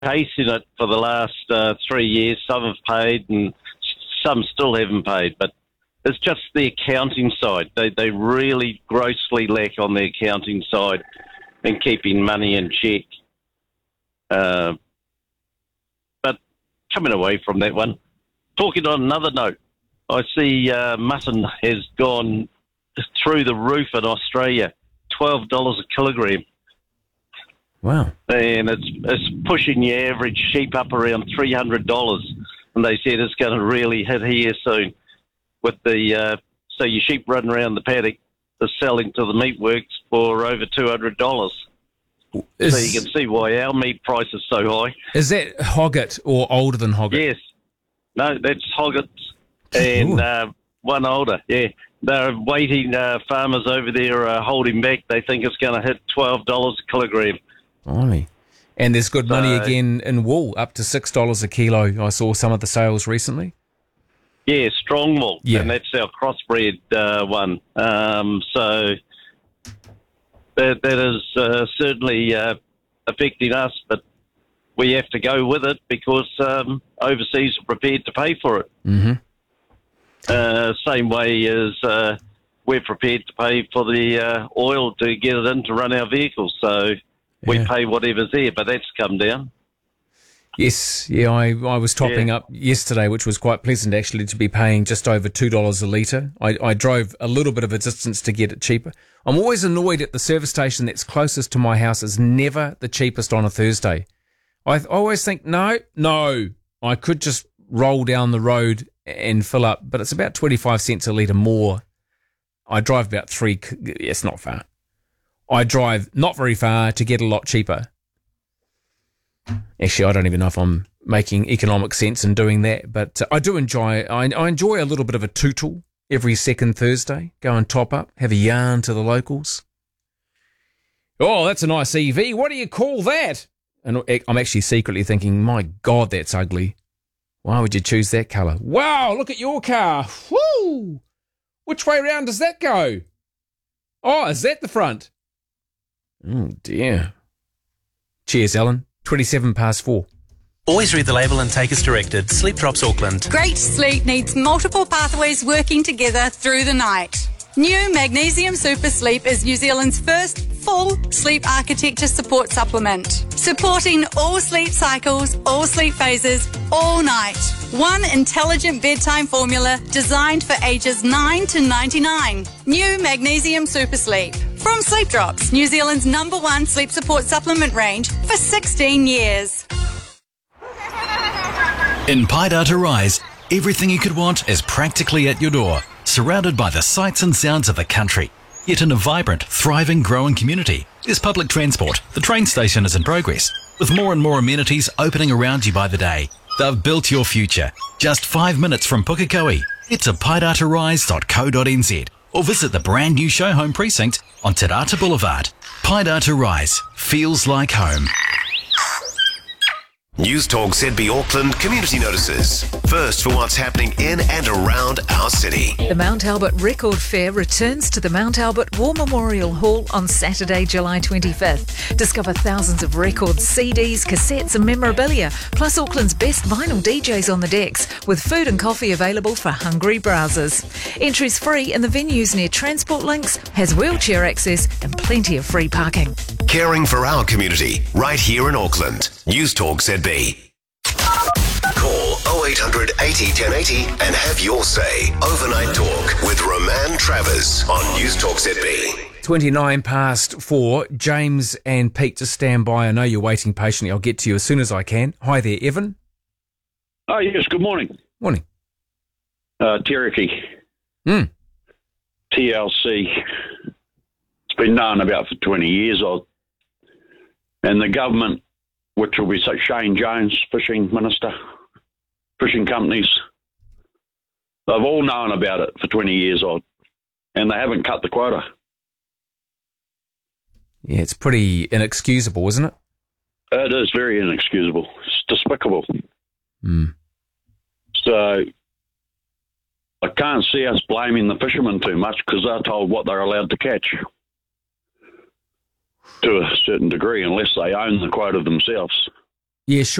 chasing it for the last 3 years. Some have paid and some still haven't paid, but it's just the accounting side. They really grossly lack on the accounting side and keeping money in check. But coming away from that one, talking on another note, I see mutton has gone through the roof in Australia, $12 a kilogram. Wow. And it's pushing your average sheep up around $300. And they said it's going to really hit here soon. With the so your sheep running around the paddock are selling to the meatworks for over $200. So you can see why our meat price is so high. Is that Hogget or older than Hogget? Yes. No, that's Hoggets and one older, yeah. They're waiting, farmers over there are holding back. They think it's going to hit $12 a kilogram. Blimey. And there's good money again in wool, up to $6 a kilo. I saw some of the sales recently. Yeah, strong wool, yeah. And that's our crossbred one. So that is certainly affecting us, but we have to go with it because overseas are prepared to pay for it. Mm-hmm. Same way as we're prepared to pay for the oil to get it in to run our vehicles. So we pay whatever's there, but that's come down. Yes, yeah, I was topping up yesterday, which was quite pleasant actually to be paying just over $2 a litre. I drove a little bit of a distance to get it cheaper. I'm always annoyed at the service station that's closest to my house is never the cheapest on a Thursday. I always think, no, I could just roll down the road and fill up, but it's about 25 cents a litre more. I drive about it's not far. I drive not very far to get a lot cheaper. Actually, I don't even know if I'm making economic sense in doing that, but I do enjoy. I enjoy a little bit of a tootle every second Thursday. Go and top up, have a yarn to the locals. Oh, that's a nice EV. What do you call that? And I'm actually secretly thinking, my God, that's ugly. Why would you choose that colour? Wow, look at your car. Woo! Which way round does that go? Oh, is that the front? Oh, dear. Cheers, Ellen. 4. Always read the label and take as directed. Sleep Drops Auckland. Great sleep needs multiple pathways working together through the night. New Magnesium Super Sleep is New Zealand's first full sleep architecture support supplement. Supporting all sleep cycles, all sleep phases, all night. One intelligent bedtime formula designed for ages 9 to 99. New Magnesium Super Sleep. From Sleep Drops, New Zealand's #1 sleep support supplement range for 16 years. In Paidata Rise, everything you could want is practically at your door, surrounded by the sights and sounds of the country. Yet in a vibrant, thriving, growing community, there's public transport. The train station is in progress, with more and more amenities opening around you by the day. They've built your future. Just 5 minutes from Pukekohe. Head to paidatarise.co.nz or visit the brand new show home precinct on Te Rata Boulevard. Paidata Rise feels like home. News Talk ZB Auckland community notices. First for what's happening in and around our city. The Mount Albert Record Fair returns to the Mount Albert War Memorial Hall on Saturday, July 25th. Discover thousands of records, CDs, cassettes and memorabilia, plus Auckland's best vinyl DJs on the decks, with food and coffee available for hungry browsers. Entry's free and the venue's near Transport Links, has wheelchair access and plenty of free parking. Caring for our community, right here in Auckland. News Talk ZB. Call 0800 80 1080 and have your say. Overnight Talk with Roman Travers on News Talk ZB. 4. James and Pete, just stand by. I know you're waiting patiently. I'll get to you as soon as I can. Hi there, Evan. Oh, yes, good morning. Morning. Cherokee. TLC. It's been known about for 20 years. And the government, which will be Shane Jones, fishing minister, fishing companies, they've all known about it for 20 years odd, and they haven't cut the quota. Yeah, it's pretty inexcusable, isn't it? It is very inexcusable. It's despicable. So I can't see us blaming the fishermen too much because they're told what they're allowed to catch to a certain degree, unless they own the quota themselves. Yeah,